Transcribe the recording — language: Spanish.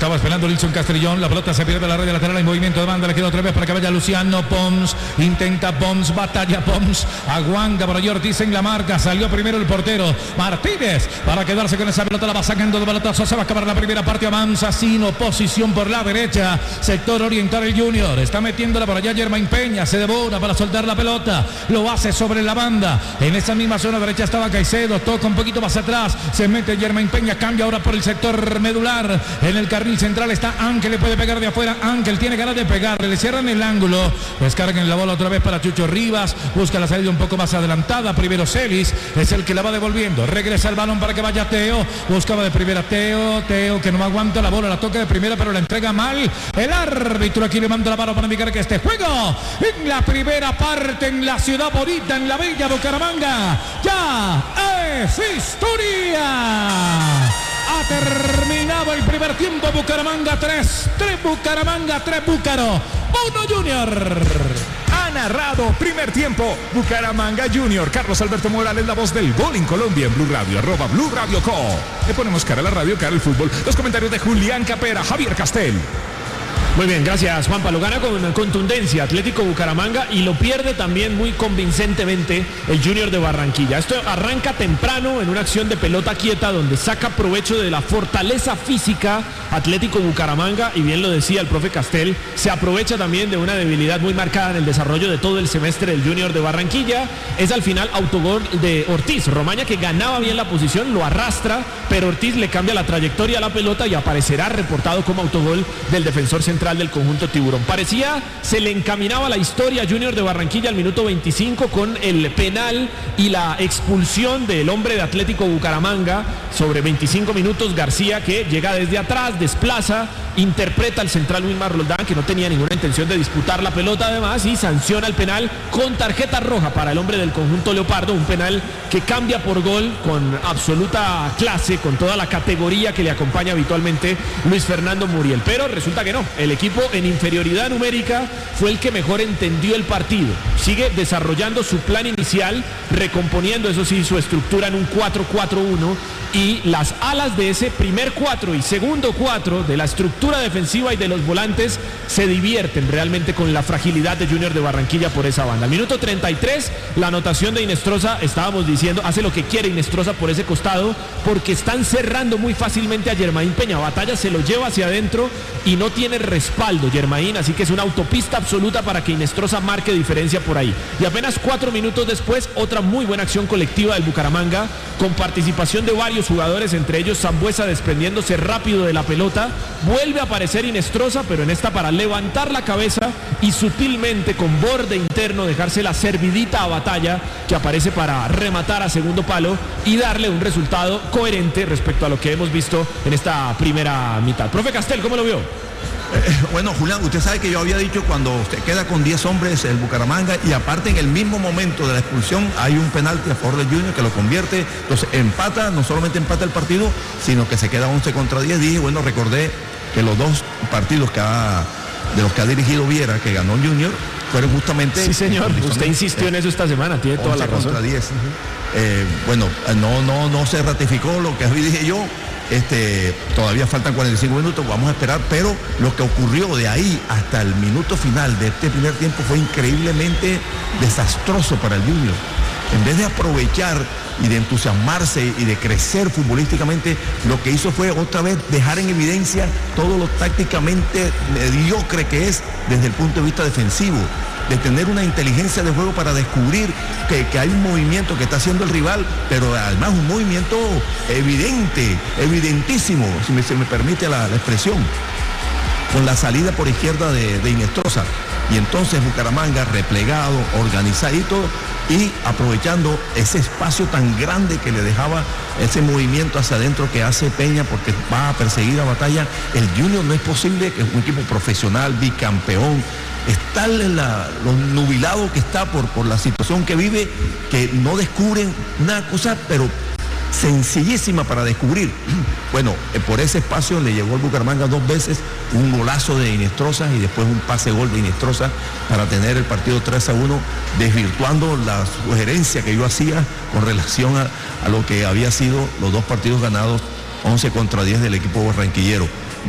Estaba esperando Nilson Castrillón. La pelota se pierde a la red lateral. En movimiento de banda. Le queda otra vez para que vaya Luciano Pons. Intenta Pons. Batalla Pons. Aguanta por allí Ortiz en la marca. Salió primero el portero Martínez para quedarse con esa pelota. La va sacando de pelotazo. Se va a acabar la primera parte. Avanza sin oposición por la derecha. Sector oriental el Junior. Está metiéndola por allá Germain Peña. Se devora para soltar la pelota. Lo hace sobre la banda. En esa misma zona derecha estaba Caicedo. Toca un poquito más atrás. Se mete Germain Peña. Cambia ahora por el sector medular. En el carril central está Ángel. Le puede pegar de afuera. Ángel tiene ganas de pegarle. Le cierran el ángulo. Descargan la bola otra vez para Chucho Rivas. Busca la salida un poco más adelantada. Primero Celis. Es el que la va devolviendo. Regresa el balón para que vaya Teo. Buscaba de primera Teo. Teo que no aguanta la bola. La toca de primera pero la entrega mal. El árbitro aquí le manda la mano para indicar que este juego en la primera parte en la ciudad bonita, en la bella Bucaramanga, ya es historia. Ha terminado el primer tiempo. Bucaramanga 3 Bucaramanga 3 Búcaro 1 Junior. Ha narrado primer tiempo Bucaramanga Junior. Carlos Alberto Morales, la voz del gol en Colombia en Blue Radio, @Blue Radio Co. Le ponemos cara a la radio, cara al fútbol. Los comentarios de Julián Capera, Javier Castel. Muy bien, gracias Juanpa. Lo gana con contundencia Atlético Bucaramanga y lo pierde también muy convincentemente el Junior de Barranquilla. Esto arranca temprano en una acción de pelota quieta donde saca provecho de la fortaleza física Atlético Bucaramanga, y bien lo decía el profe Castel, se aprovecha también de una debilidad muy marcada en el desarrollo de todo el semestre del Junior de Barranquilla. Es al final autogol de Ortiz. Romaña, que ganaba bien la posición, lo arrastra, pero Ortiz le cambia la trayectoria a la pelota y aparecerá reportado como autogol del defensor central del conjunto tiburón. Parecía, se le encaminaba la historia a Junior de Barranquilla al minuto 25 con el penal y la expulsión del hombre de Atlético Bucaramanga. Sobre 25 minutos, García, que llega desde atrás, desplaza, interpreta al central Wilmar Roldán, que no tenía ninguna intención de disputar la pelota además, y sanciona el penal con tarjeta roja para el hombre del conjunto leopardo. Un penal que cambia por gol con absoluta clase, con toda la categoría que le acompaña habitualmente Luis Fernando Muriel. Pero resulta que no, el equipo en inferioridad numérica fue el que mejor entendió el partido. Sigue desarrollando su plan inicial, recomponiendo, eso sí, su estructura en un 4-4-1, y las alas de ese primer 4 y segundo 4 de la estructura defensiva y de los volantes se divierten realmente con la fragilidad de Junior de Barranquilla por esa banda. Al minuto 33, la anotación de Inestrosa, estábamos diciendo, hace lo que quiere Inestrosa por ese costado, porque están cerrando muy fácilmente a Germain Peña. Batalla se lo lleva hacia adentro y no tiene respaldo Germain, así que es una autopista absoluta para que Inestrosa marque diferencia por ahí. Y apenas 4 minutos después, otra muy buena acción colectiva del Bucaramanga, con participación de varios jugadores, entre ellos Sambuesa desprendiéndose rápido de la pelota. Vuelve a aparecer Inestrosa, pero en esta para levantar la cabeza y sutilmente con borde interno dejarse la servidita a Batalla, que aparece para rematar a segundo palo y darle un resultado coherente respecto a lo que hemos visto en esta primera mitad. Profe Castel, ¿cómo lo vio? Bueno, Julián, usted sabe que yo había dicho cuando usted queda con 10 hombres el Bucaramanga, y aparte en el mismo momento de la expulsión hay un penalti a favor del Junior que lo convierte, entonces empata, no solamente empata el partido, sino que se queda 11 contra 10. Dije, bueno, recordé que los dos partidos de los que ha dirigido Viera, que ganó Junior, fueron justamente... Sí, señor, usted insistió en eso esta semana, tiene toda la razón. Contra 10. Bueno, no se ratificó lo que dije yo. Todavía faltan 45 minutos, vamos a esperar, pero lo que ocurrió de ahí hasta el minuto final de este primer tiempo fue increíblemente desastroso para el Junior. En vez de aprovechar y de entusiasmarse y de crecer futbolísticamente, lo que hizo fue otra vez dejar en evidencia todo lo tácticamente mediocre que es desde el punto de vista defensivo, de tener una inteligencia de juego para descubrir que hay un movimiento que está haciendo el rival, pero además un movimiento evidentísimo, si me permite la expresión, con la salida por izquierda de Inestrosa. Y entonces Bucaramanga replegado, organizadito y aprovechando ese espacio tan grande que le dejaba ese movimiento hacia adentro que hace Peña, porque va a perseguir a Batalla. El Junior no es posible, que es un equipo profesional, bicampeón, está lo nubilado que está por la situación que vive, que no descubren una cosa, pero sencillísima para descubrir. Bueno, por ese espacio le llegó el Bucaramanga 2 veces, un golazo de Inestrosa y después un pase gol de Inestrosa para tener el partido 3-1, desvirtuando la sugerencia que yo hacía con relación a lo que había sido los 2 partidos ganados 11 contra 10 del equipo barranquillero.